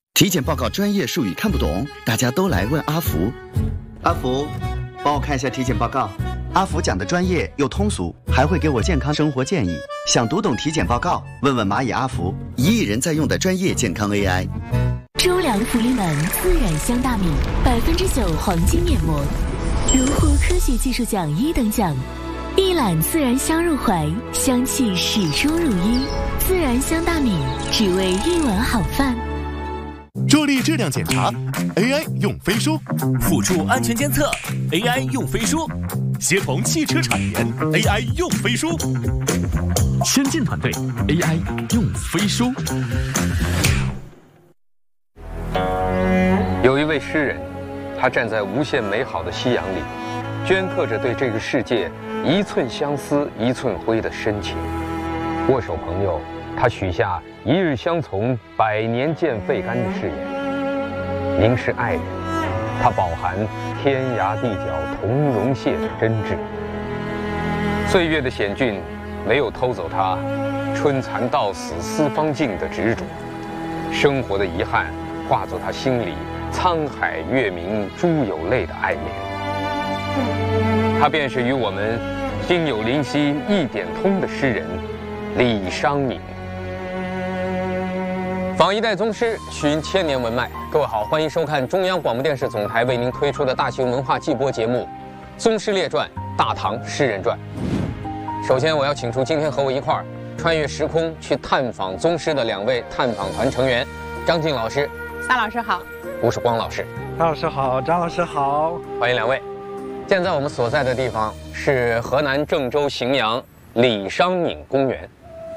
体检报告专业术语看不懂，大家都来问阿福。阿福，帮我看一下体检报告。阿福讲的专业又通俗，还会给我健康生活建议。想读懂体检报告，问问蚂蚁阿福，1亿人在用的专业健康 AI。 周良福临门自然香大米9%黄金面膜，荣获科学技术奖1等奖，一揽自然香入怀，香气始终如一。自然香大米，只为一碗好饭。 助力质量检查 ，AI 用飞书； 辅助安全监测 ，AI 用飞书；协同汽车产研 ，AI 用飞书； 先进团队 AI 用飞书。 有一位诗人，他站在无限美好的夕阳里，镌刻着对这个世界一寸相思一寸灰的深情。握手朋友，他许下一日相从百年见肺肝的誓言。凝视爱人，他饱含天涯地角同荣谢的真挚。岁月的险峻没有偷走他春蚕到死丝方尽的执着，生活的遗憾化作他心里沧海月明珠有泪的爱恋。他便是与我们心有灵犀一点通的诗人李商隐。访一代宗师，寻千年文脉。各位好，欢迎收看中央广播电视总台为您推出的大型文化季播节目《宗师列传·大唐诗人传》。首先，我要请出今天和我一块儿穿越时空去探访宗师的2位探访团成员：张静老师、 撒老师好， 吴曙光老师。 张老师好，张老师好， 欢迎2位。现在我们所在的地方是河南郑州荥阳李商隐公园。